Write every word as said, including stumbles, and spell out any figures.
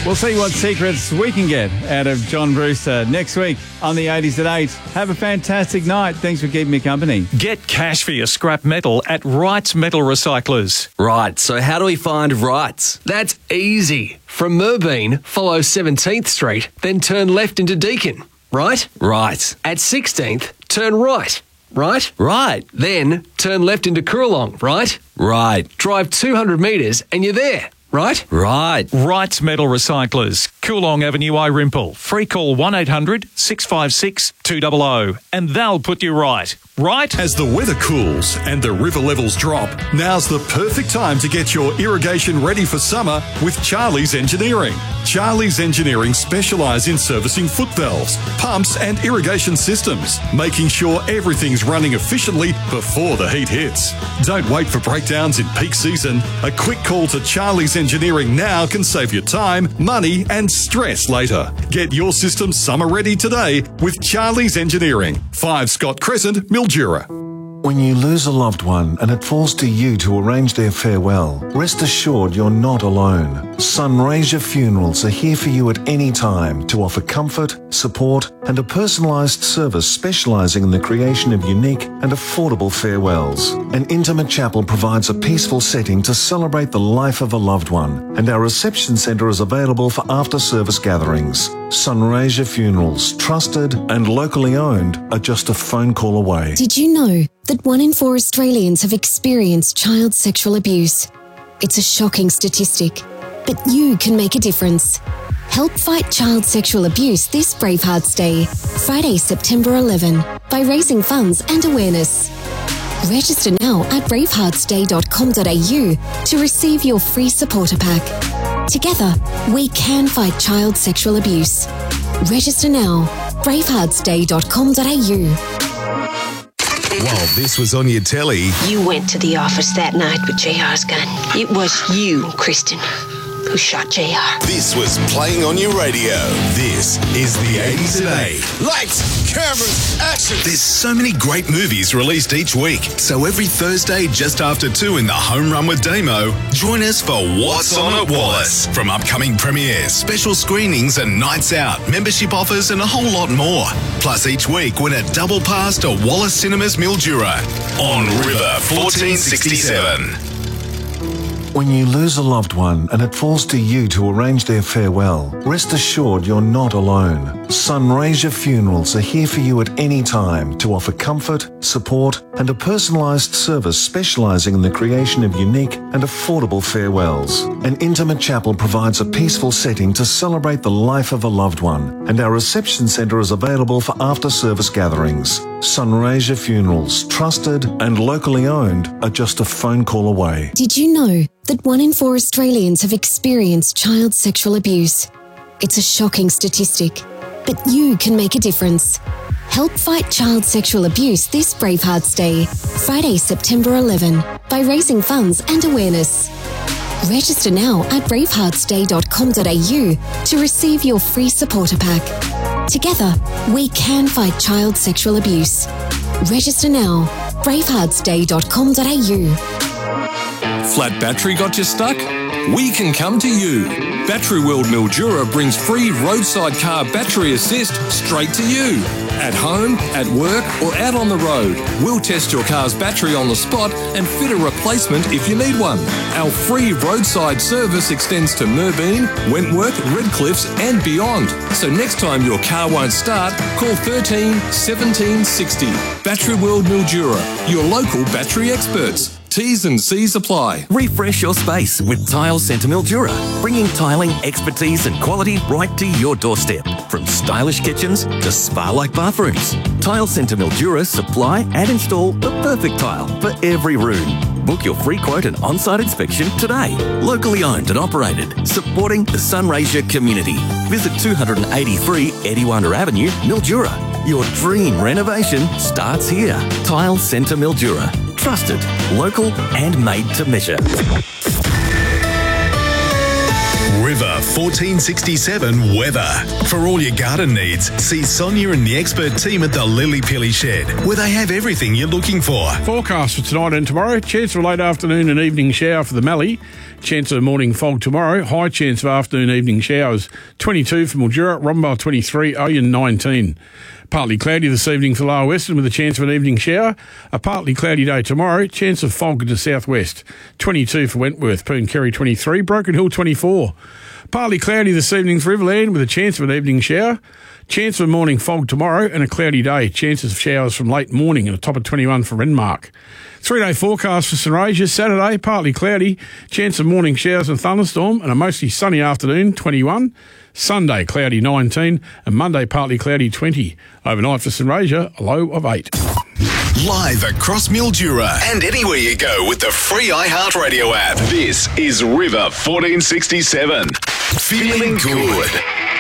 We'll see what secrets we can get out of John Brewster next week on the eighties at eight. Have a fantastic night. Thanks for keeping me company. Get cash for your scrap metal at Wrights Metal Recyclers. Right, so how do we find Wrights? That's easy. From Merbein, follow seventeenth Street, then turn left into Deakin. Right? Right. At sixteenth, turn right. Right? Right. Then turn left into Coorong. Right? Right. Drive two hundred metres and you're there. Right? Right. Wrights Metal Recyclers, Coorong Avenue, Irimple. Free call one eight hundred six five six two hundred and they'll put you right. Right? As the weather cools and the river levels drop, now's the perfect time to get your irrigation ready for summer with Charlie's Engineering. Charlie's Engineering specialise in servicing foot valves, pumps and irrigation systems, making sure everything's running efficiently before the heat hits. Don't wait for breakdowns in peak season. A quick call to Charlie's Engineering now can save you time, money and stress later. Get your system summer ready today with Charlie's Engineering. five Scott Crescent, Mildura. When you lose a loved one and it falls to you to arrange their farewell, rest assured you're not alone. Sunraysia Funerals are here for you at any time to offer comfort, support and a personalised service specialising in the creation of unique and affordable farewells. An intimate chapel provides a peaceful setting to celebrate the life of a loved one, and our reception centre is available for after-service gatherings. Sunraysia Funerals, trusted and locally owned, are just a phone call away. Did you know that one in four Australians have experienced child sexual abuse? It's a shocking statistic, but you can make a difference. Help fight child sexual abuse this Bravehearts Day, Friday, September eleventh, by raising funds and awareness. Register now at bravehearts day dot com dot a u to receive your free supporter pack. Together, we can fight child sexual abuse. Register now, bravehearts day dot com dot a u. While this was on your telly, You went to the office that night with J R's gun. It was you, Kristen, who shot J R. this was playing on your radio. This is the eighties at eight. Lights, cameras, action. There's so many great movies released each week. So every Thursday just after two in the Home Run with Damo, join us for What's On at Wallace. From upcoming premieres, special screenings and nights out, membership offers and a whole lot more. Plus each week win a double pass to Wallace Cinemas Mildura on River fourteen sixty-seven. When you lose a loved one and it falls to you to arrange their farewell, rest assured you're not alone. Sunraysia Funerals are here for you at any time to offer comfort, support and a personalised service specialising in the creation of unique and affordable farewells. An intimate chapel provides a peaceful setting to celebrate the life of a loved one, and our reception centre is available for after-service gatherings. Sunraysia Funerals, trusted and locally owned, are just a phone call away. Did you know that one in four Australians have experienced child sexual abuse? It's a shocking statistic, but you can make a difference. Help fight child sexual abuse this Bravehearts Day, Friday, September eleventh, by raising funds and awareness. Register now at bravehearts day dot com dot a u to receive your free supporter pack. Together, we can fight child sexual abuse. Register now, bravehearts day dot com dot a u. Flat battery got you stuck? We can come to you. Battery World Mildura brings free roadside car battery assist straight to you. At home, at work or out on the road, we'll test your car's battery on the spot and fit a replacement if you need one. Our free roadside service extends to Merbein, Wentworth, Redcliffs and beyond. So next time your car won't start, call thirteen seventeen sixty. Battery World Mildura, your local battery experts. T's and C's apply. Refresh your space with Tile Centre Mildura, bringing tiling expertise and quality right to your doorstep. From stylish kitchens to spa-like bathrooms, Tile Centre Mildura supply and install the perfect tile for every room. Book your free quote and on-site inspection today. Locally owned and operated, supporting the Sunraysia community. Visit two eighty-three Ediwanda Avenue, Mildura. Your dream renovation starts here. Tile Centre Mildura. Trusted, local and made to measure. River fourteen sixty-seven weather. For all your garden needs, see Sonia and the expert team at the Lily Pilly Shed, where they have everything you're looking for. Forecast for tonight and tomorrow. Chance of a late afternoon and evening shower for the Mallee. Chance of morning fog tomorrow. High chance of afternoon evening showers. twenty-two for Mildura, Rombauer twenty-three, Oyen nineteen. Partly cloudy this evening for Lower Western with a chance of an evening shower. A partly cloudy day tomorrow. Chance of fog to southwest. twenty-two for Wentworth, Pooncarry twenty-three, Broken Hill twenty-four. Partly cloudy this evening for Riverland with a chance of an evening shower. Chance of a morning fog tomorrow and a cloudy day. Chances of showers from late morning and a top of twenty-one for Renmark. Three-day forecast for St Regis. Saturday, partly cloudy. Chance of morning showers and thunderstorm and a mostly sunny afternoon, twenty-one. Sunday, cloudy, nineteen. And Monday, partly cloudy, twenty. Overnight for St Regis, a low of eight. Live across Mildura and anywhere you go with the free iHeartRadio app. This is River fourteen sixty-seven. Feeling good.